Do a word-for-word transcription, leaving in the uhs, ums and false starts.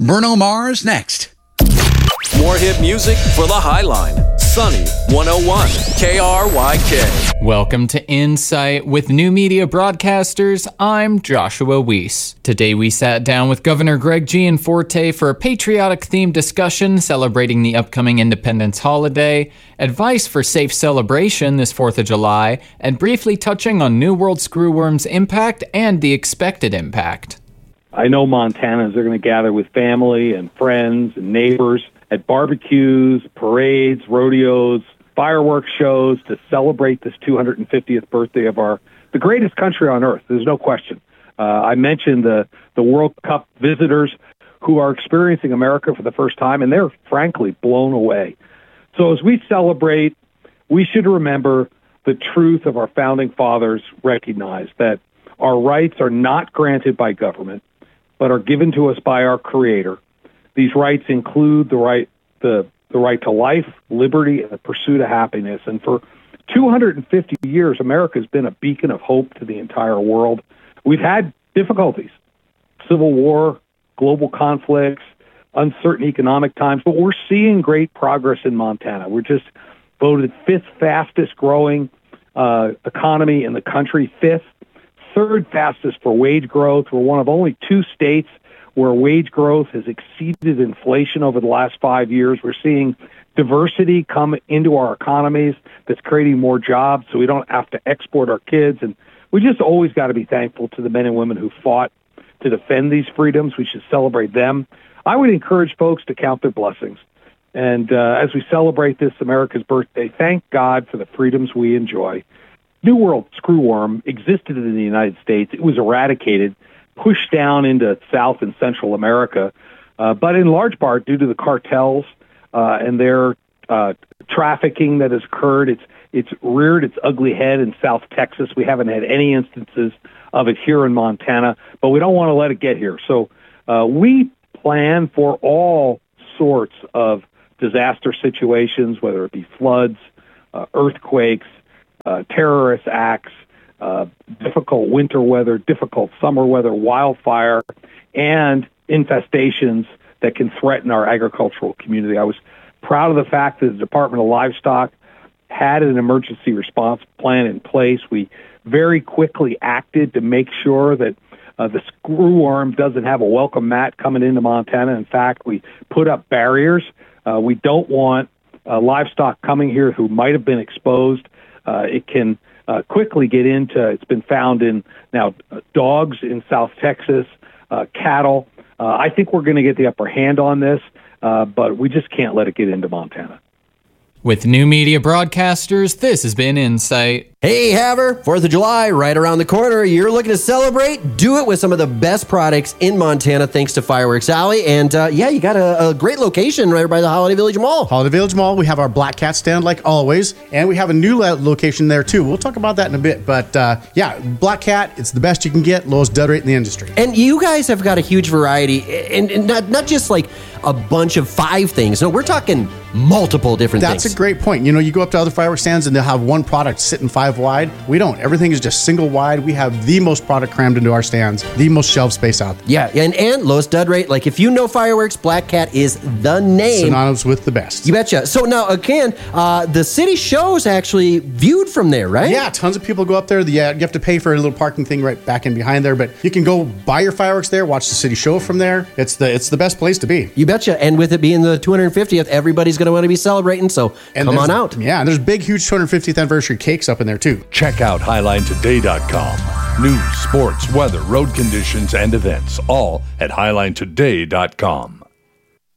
Bruno Mars next. More hit music for the Highline. Sunny one oh one K R Y K. Welcome to Insight with New Media Broadcasters. I'm Joshua Weiss. Today we sat down with Governor Greg Gianforte for a patriotic-themed discussion celebrating the upcoming Independence holiday, advice for safe celebration this fourth of July, and briefly touching on New World screwworm's impact and the expected impact. I know Montanans are going to gather with family and friends and neighbors at barbecues, parades, rodeos, fireworks shows to celebrate this two hundred fiftieth birthday of our the greatest country on earth. There's no question. Uh, I mentioned the, the World Cup visitors who are experiencing America for the first time, and they're frankly blown away. So as we celebrate, we should remember the truth of our founding fathers recognized that our rights are not granted by government, but are given to us by our Creator. These rights include the right, the, the right to life, liberty, and the pursuit of happiness. And for two hundred fifty years, America has been a beacon of hope to the entire world. We've had difficulties, civil war, global conflicts, uncertain economic times, but we're seeing great progress in Montana. We're just voted fifth fastest growing uh, economy in the country, fifth, third fastest for wage growth. We're one of only two states where wage growth has exceeded inflation over the last five years. We're seeing diversity come into our economies that's creating more jobs so we don't have to export our kids. And we just always got to be thankful to the men and women who fought to defend these freedoms. We should celebrate them. I would encourage folks to count their blessings. And uh, as we celebrate this America's birthday, thank God for the freedoms we enjoy. New World screwworm existed in the United States. It was eradicated, pushed down into South and Central America, uh, but in large part due to the cartels uh, and their uh, trafficking that has occurred. It's it's reared its ugly head in South Texas. We haven't had any instances of it here in Montana, but we don't want to let it get here. So uh, we plan for all sorts of disaster situations, whether it be floods, uh, earthquakes, uh, terrorist acts, Uh, difficult winter weather, difficult summer weather, wildfire, and infestations that can threaten our agricultural community. I was proud of the fact that the Department of Livestock had an emergency response plan in place. We very quickly acted to make sure that uh, the screwworm doesn't have a welcome mat coming into Montana. In fact, we put up barriers. Uh, we don't want uh, livestock coming here who might have been exposed. Uh, it can Uh, quickly get into, it's been found in now uh, dogs in South Texas, uh, cattle. Uh, I think we're going to get the upper hand on this, uh, but we just can't let it get into Montana. With New Media Broadcasters, this has been Insight. Hey, Haver, fourth of July, right around the corner. You're looking to celebrate? Do it with some of the best products in Montana, thanks to Fireworks Alley. And uh, yeah, you got a, a great location right by the Holiday Village Mall. Holiday Village Mall, we have our Black Cat stand like always, and we have a new lo- location there too. We'll talk about that in a bit. But uh, yeah, Black Cat, it's the best you can get, lowest dud rate in the industry. And you guys have got a huge variety, and, and not, not just like a bunch of five things. No, we're talking multiple different That's things. That's a great point. You know, you go up to other fireworks stands and they'll have one product sitting five wide. We don't. Everything is just single wide. We have the most product crammed into our stands, the most shelf space out there. Yeah, and, and lowest dud rate. Like if you know fireworks, Black Cat is the name. Synonymous with the best. You betcha. So now, again, uh, the city show is actually viewed from there, right? Yeah, tons of people go up there. Yeah, you have to pay for a little parking thing right back in behind there, but you can go buy your fireworks there, watch the city show from there. It's the it's the best place to be. You betcha. And with it being the two hundred fiftieth, everybody's going to want to be celebrating, so and come on out. Yeah, and there's big, huge two hundred fiftieth anniversary cakes up in there, too. Check out highline today dot com. News, sports, weather, road conditions, and events, all at highline today dot com.